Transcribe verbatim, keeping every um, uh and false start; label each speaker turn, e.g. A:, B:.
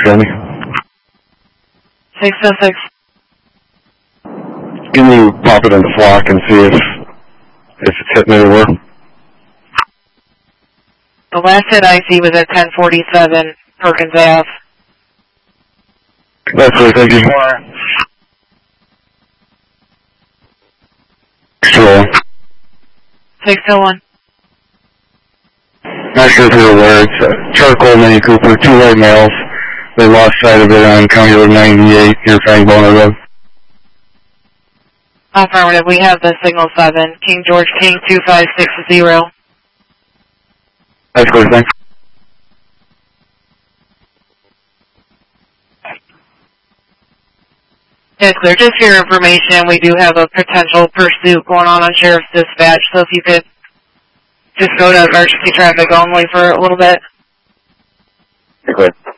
A: Sammy.
B: six oh six.
A: Can you pop it in the flock and see if, if it's hitting anywhere?
B: The last hit I see was at ten forty-seven Perkins Ave.
A: That's right, thank you. Sure.
B: six oh one.
A: Not sure if you're aware, it's uh, charcoal Mini Cooper, two white males. They lost sight of it on County Road ninety-eight here, Fangboner Road.
B: Affirmative, we have the signal seven, King George King two five six zero.
A: That's good, thanks.
B: Yes, clear. Just for your information, we do have a potential pursuit going on on Sheriff's Dispatch, so if you could just go to emergency traffic only for a little bit.
A: Good.